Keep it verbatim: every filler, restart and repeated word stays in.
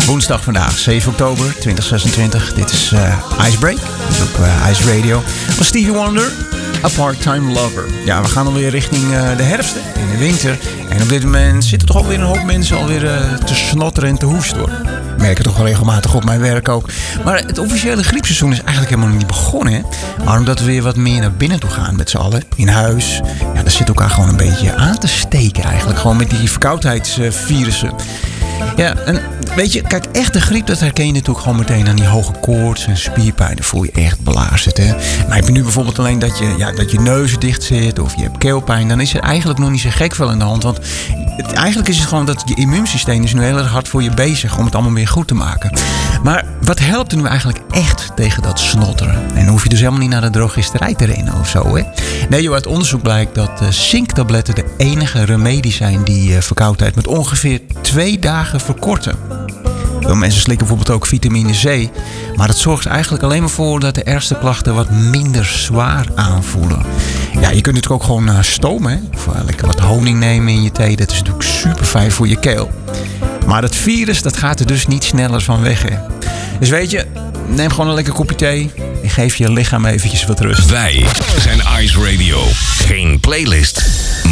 Woensdag vandaag, zeven oktober tweeduizend zesentwintig. Dit is uh, Icebreak. Dit is op uh, Ice Radio. Van Stevie Wonder, A Part-Time Lover. Ja, we gaan alweer richting uh, de herfst en de winter. En op dit moment zitten toch alweer een hoop mensen alweer uh, te snotteren en te hoesten hoor. Ik merk het toch wel regelmatig op mijn werk ook. Maar het officiële griepseizoen is eigenlijk helemaal nog niet begonnen. Hè? Maar omdat we weer wat meer naar binnen toe gaan met z'n allen. In huis. Ja, daar zit elkaar gewoon een beetje aan te steken eigenlijk. Gewoon met die verkoudheidsvirussen. Ja, en weet je, kijk, echte griep, dat herken je natuurlijk gewoon meteen aan die hoge koorts en spierpijn. Dan voel je echt belazerd, hè. Maar heb je nu bijvoorbeeld alleen dat je, ja, dat je neus dicht zit of je hebt keelpijn, dan is er eigenlijk nog niet zo gek veel aan de hand. Want het, eigenlijk is het gewoon dat je immuunsysteem is nu heel erg hard voor je bezig om het allemaal weer goed te maken. Maar wat helpt er nu eigenlijk echt tegen dat snotteren? En dan hoef je dus helemaal niet naar de drogisterij te rennen of zo, hè. Nee joh, uit onderzoek blijkt dat uh, zinktabletten de enige remedie zijn die uh, verkoudheid met ongeveer twee dagen verkorten. Veel mensen slikken bijvoorbeeld ook vitamine C. Maar dat zorgt eigenlijk alleen maar voor dat de ergste klachten wat minder zwaar aanvoelen. Ja, je kunt natuurlijk ook gewoon uh, stomen. Hè? Of uh, lekker wat honing nemen in je thee. Dat is natuurlijk super fijn voor je keel. Maar dat virus, dat gaat er dus niet sneller van weg. Hè? Dus weet je, neem gewoon een lekker kopje thee. En geef je lichaam eventjes wat rust. Wij zijn Ice Radio. Geen playlist.